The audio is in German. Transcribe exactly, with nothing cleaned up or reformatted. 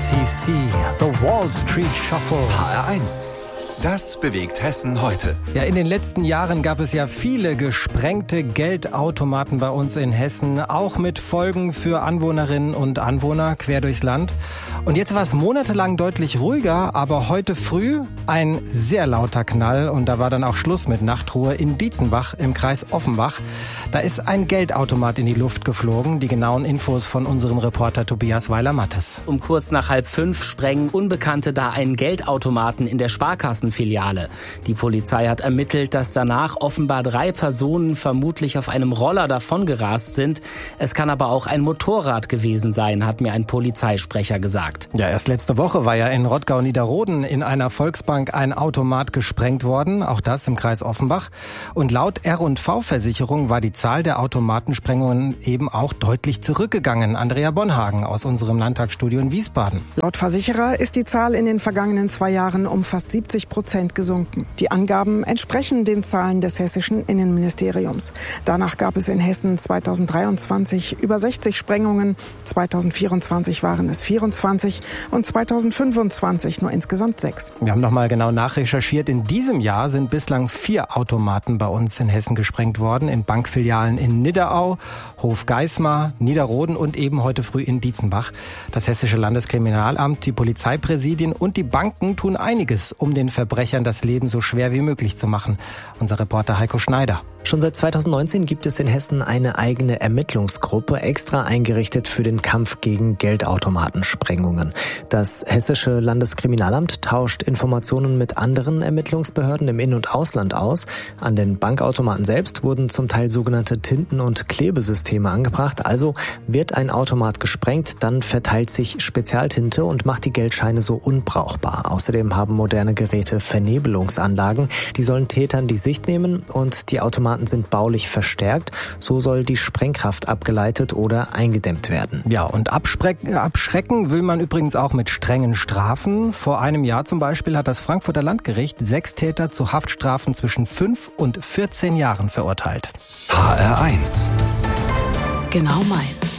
C C, The Wall Street Shuffle. H R eins. Das bewegt Hessen heute. Ja, in den letzten Jahren gab es ja viele gesprengte Geldautomaten bei uns in Hessen, auch mit Folgen für Anwohnerinnen und Anwohner quer durchs Land. Und jetzt war es monatelang deutlich ruhiger, aber heute früh ein sehr lauter Knall und da war dann auch Schluss mit Nachtruhe in Dietzenbach im Kreis Offenbach. Da ist ein Geldautomat in die Luft geflogen. Die genauen Infos von unserem Reporter Tobias Weiler-Mattes. Um kurz nach halb fünf sprengen Unbekannte da einen Geldautomaten in der Sparkassenfiliale. Die Polizei hat ermittelt, dass danach offenbar drei Personen vermutlich auf einem Roller davongerast sind. Es kann aber auch ein Motorrad gewesen sein, hat mir ein Polizeisprecher gesagt. Ja, erst letzte Woche war ja in Rottgau-Niederroden in einer Volksbank ein Automat gesprengt worden. Auch das im Kreis Offenbach. Und laut R und V-Versicherung war die Zahl der Automatensprengungen eben auch deutlich zurückgegangen. Andrea Bonhagen aus unserem Landtagsstudio in Wiesbaden. Laut Versicherer ist die Zahl in den vergangenen zwei Jahren um fast siebzig Prozent gesunken. Die Angaben entsprechen den Zahlen des hessischen Innenministeriums. Danach gab es in Hessen zweitausenddreiundzwanzig über sechzig Sprengungen, zweitausendvierundzwanzig waren es vierundzwanzig und zweitausendfünfundzwanzig nur insgesamt sechs. Wir haben nochmal genau nachrecherchiert. In diesem Jahr sind bislang vier Automaten bei uns in Hessen gesprengt worden, in Bankfilialen in Nidderau, Hofgeismar, Niederroden und eben heute früh in Dietzenbach. Das Hessische Landeskriminalamt, die Polizeipräsidien und die Banken tun einiges, um den Verbrechern das Leben so schwer wie möglich zu machen. Unser Reporter Heiko Schneider. Schon seit zweitausendneunzehn gibt es in Hessen eine eigene Ermittlungsgruppe, extra eingerichtet für den Kampf gegen Geldautomatensprengungen. Das Hessische Landeskriminalamt tauscht Informationen mit anderen Ermittlungsbehörden im In- und Ausland aus. An den Bankautomaten selbst wurden zum Teil sogenannte Tinten- und Klebesysteme angebracht. Also wird ein Automat gesprengt, dann verteilt sich Spezialtinte und macht die Geldscheine so unbrauchbar. Außerdem haben moderne Geräte Vernebelungsanlagen. Die sollen Tätern die Sicht nehmen und die Automaten sind baulich verstärkt. So soll die Sprengkraft abgeleitet oder eingedämmt werden. Ja, und abschrecken, abschrecken will man übrigens auch mit strengen Strafen. Vor einem Jahr zum Beispiel hat das Frankfurter Landgericht sechs Täter zu Haftstrafen zwischen fünf und vierzehn Jahren verurteilt. H R eins. Genau meins.